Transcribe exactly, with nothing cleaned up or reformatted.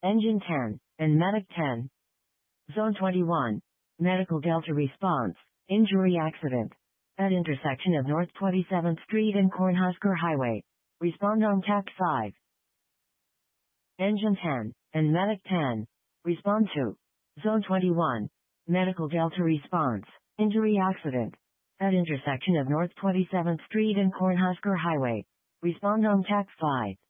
Engine ten, and Medic ten. Zone twenty-one. Medical Delta response. Injury accident. At intersection of North twenty-seventh Street and Cornhusker Highway. Respond on T A C five. Engine ten, and Medic ten. Respond to. Zone twenty-one. Medical Delta response. Injury accident. At intersection of North twenty-seventh Street and Cornhusker Highway. Respond on T A C five.